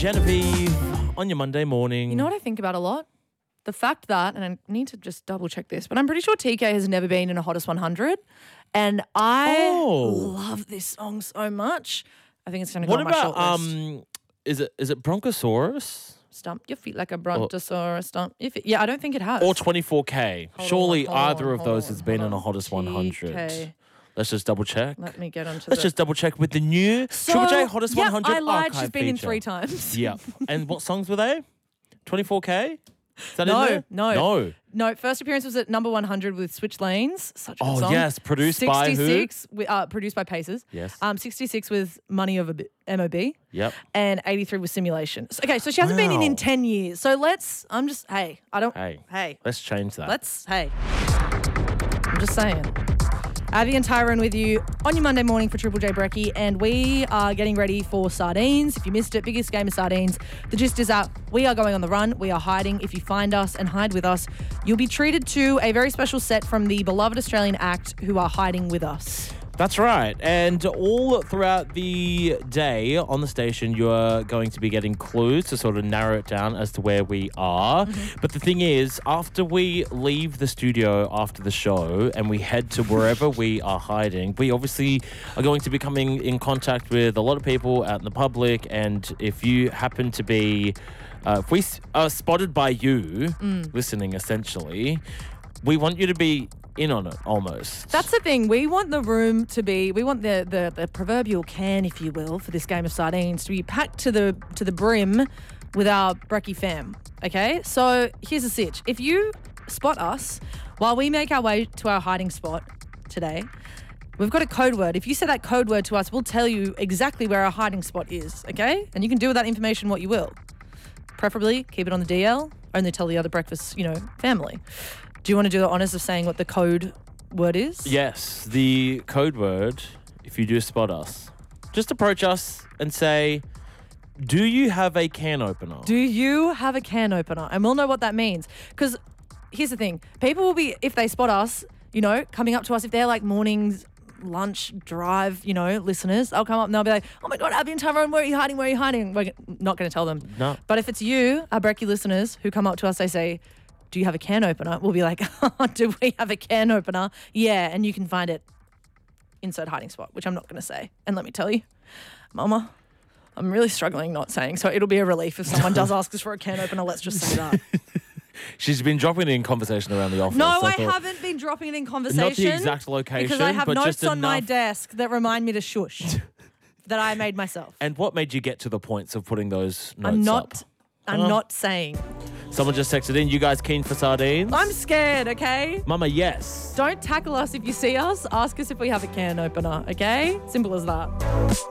Genevieve on your Monday morning. You know what I think about a lot? The fact that, and I need to just double check this, but I'm pretty sure TK has never been in a Hottest 100. And I love this song so much. I think it's going to go on my shortlist. Is it Bronchosaurus? Stump your feet like a brontosaurus. Stump your feet. Yeah, I don't think it has. Or 24K. Surely either of those has been in a on. Hottest 100. TK. Let's just double check. Let me get onto Let's just double check with the new Triple J Hottest 100 I lied. archive She's been in feature. 3 times. Yeah. And what songs were they? 24K? Is that in No, there? no. No, first appearance was at number 100 with Switch Lanes. Such a good song. Yes. Produced by who? 66, produced by Pacers. Yes. 66 with Money of MOB. Yep. And 83 with Simulation. Okay, so she hasn't been in 10 years. So let's, Let's change that. I'm just saying. Avi and Tyrone with you on your Monday morning for Triple J Brekkie, and we are getting ready for sardines. If you missed it, biggest game of sardines. The gist is that we are going on the run. We are hiding. If you find us and hide with us, you'll be treated to a very special set from the beloved Australian act who are hiding with us. That's right. And all throughout the day on the station, you're going to be getting clues to sort of narrow it down as to where we are. Mm-hmm. But the thing is, after we leave the studio after the show and we head to wherever we are hiding, we obviously are going to be coming in contact with a lot of people out in the public. And if you happen to be, if we are spotted by you listening, essentially, we want you to be in on it almost. That's the thing. We want the room to be, we want the proverbial can, if you will, for this game of sardines to be packed to the brim with our Brekkie fam. Okay? So here's the sitch. If you spot us while we make our way to our hiding spot today, we've got a code word. If you say that code word to us, we'll tell you exactly where our hiding spot is. Okay? And you can do with that information what you will. Preferably keep it on the DL. Only tell the other breakfast, family. Do you want to do the honours of saying what the code word is? Yes, the code word, if you do spot us, just approach us and say, do you have a can opener? Do you have a can opener? And we'll know what that means. Because here's the thing. People will be, if they spot us, coming up to us, if they're like mornings, lunch, drive, listeners, they'll come up and they'll be like, oh my God, Abby and Tyrone, where are you hiding? Where are you hiding? We're not going to tell them. No. But if it's you, our Brekkie listeners, who come up to us, they say, do you have a can opener? We'll be like, do we have a can opener? Yeah, and you can find it inside hiding spot, which I'm not going to say. And let me tell you, Mama, I'm really struggling not saying, so it'll be a relief if someone does ask us for a can opener. Let's just say that. She's been dropping it in conversation around the office. No, I haven't been dropping it in conversation. Not the exact location, because I have but notes just on my enough. desk that remind me to shush that I made myself. And what made you get to the points of putting those notes up? I'm not saying. Someone just texted in, you guys keen for sardines? I'm scared, okay? Mama, yes. Don't tackle us if you see us. Ask us if we have a can opener, okay? Simple as that.